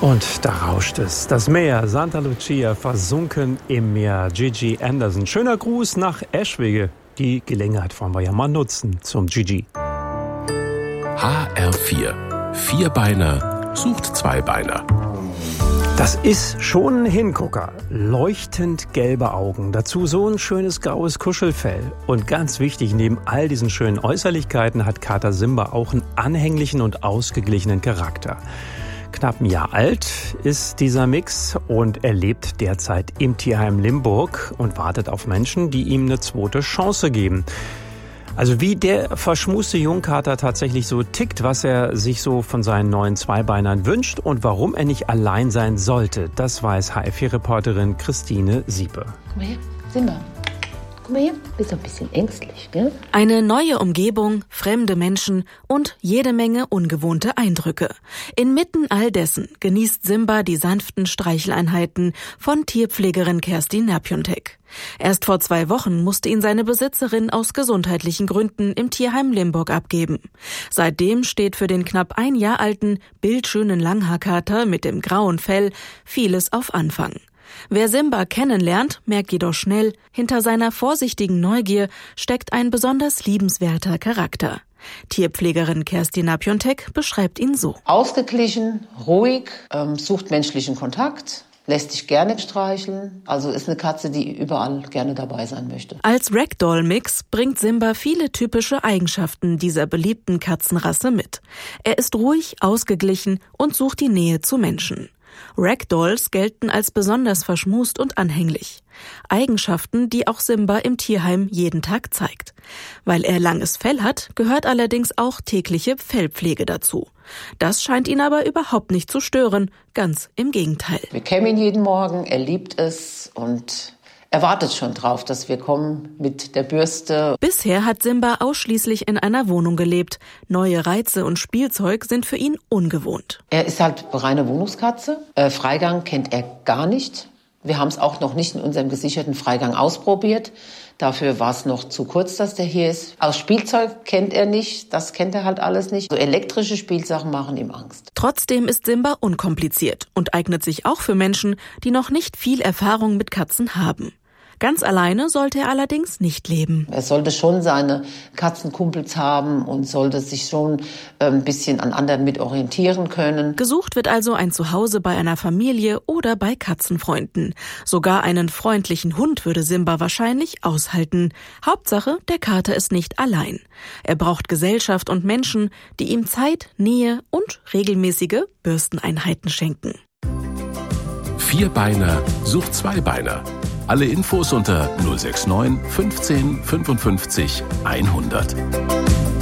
Und da rauscht es. Das Meer Santa Lucia versunken im Meer. Gigi Anderson. Schöner Gruß nach Eschwege. Die Gelegenheit wollen wir ja mal nutzen zum Gigi. HR4. Vierbeiner sucht Zweibeiner. Das ist schon ein Hingucker. Leuchtend gelbe Augen. Dazu so ein schönes graues Kuschelfell. Und ganz wichtig, neben all diesen schönen Äußerlichkeiten hat Kater Simba auch einen anhänglichen und ausgeglichenen Charakter. Knapp ein Jahr alt ist dieser Mix und er lebt derzeit im Tierheim Limburg und wartet auf Menschen, die ihm eine zweite Chance geben. Also wie der verschmuste Jungkater tatsächlich so tickt, was er sich so von seinen neuen Zweibeinern wünscht und warum er nicht allein sein sollte, das weiß HR4-Reporterin Christine Siepe. Guck mal her, Simba. Guck mal hier, bist ein bisschen ängstlich, gell? Eine neue Umgebung, fremde Menschen und jede Menge ungewohnte Eindrücke. Inmitten all dessen genießt Simba die sanften Streicheleinheiten von Tierpflegerin Kerstin Nerpiontek. Erst vor 2 Wochen musste ihn seine Besitzerin aus gesundheitlichen Gründen im Tierheim Limburg abgeben. Seitdem steht für den knapp 1 Jahr alten, bildschönen Langhaarkater mit dem grauen Fell vieles auf Anfang. Wer Simba kennenlernt, merkt jedoch schnell, hinter seiner vorsichtigen Neugier steckt ein besonders liebenswerter Charakter. Tierpflegerin Kerstin Nerpiontek beschreibt ihn so. Ausgeglichen, ruhig, sucht menschlichen Kontakt, lässt sich gerne streicheln. Also ist eine Katze, die überall gerne dabei sein möchte. Als Ragdoll-Mix bringt Simba viele typische Eigenschaften dieser beliebten Katzenrasse mit. Er ist ruhig, ausgeglichen und sucht die Nähe zu Menschen. Ragdolls gelten als besonders verschmust und anhänglich. Eigenschaften, die auch Simba im Tierheim jeden Tag zeigt. Weil er langes Fell hat, gehört allerdings auch tägliche Fellpflege dazu. Das scheint ihn aber überhaupt nicht zu stören, ganz im Gegenteil. Wir kämmen ihn jeden Morgen, er liebt es und er wartet schon drauf, dass wir kommen mit der Bürste. Bisher hat Simba ausschließlich in einer Wohnung gelebt. Neue Reize und Spielzeug sind für ihn ungewohnt. Er ist halt reine Wohnungskatze. Freigang kennt er gar nicht. Wir haben es auch noch nicht in unserem gesicherten Freigang ausprobiert. Dafür war es noch zu kurz, dass der hier ist. Aus Spielzeug kennt er nicht, das kennt er halt alles nicht. So elektrische Spielsachen machen ihm Angst. Trotzdem ist Simba unkompliziert und eignet sich auch für Menschen, die noch nicht viel Erfahrung mit Katzen haben. Ganz alleine sollte er allerdings nicht leben. Er sollte schon seine Katzenkumpels haben und sollte sich schon ein bisschen an anderen mit orientieren können. Gesucht wird also ein Zuhause bei einer Familie oder bei Katzenfreunden. Sogar einen freundlichen Hund würde Simba wahrscheinlich aushalten. Hauptsache, der Kater ist nicht allein. Er braucht Gesellschaft und Menschen, die ihm Zeit, Nähe und regelmäßige Bürsteneinheiten schenken. Vierbeiner sucht Zweibeiner. Alle Infos unter 069 15 55 100.